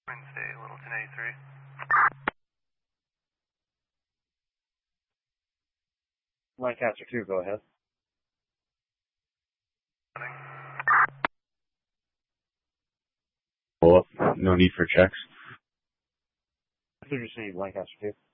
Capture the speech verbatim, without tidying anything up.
Wednesday, Littleton eighty-three. Lancaster two, go ahead. Pull up. No need for checks. Message received, Lancaster two.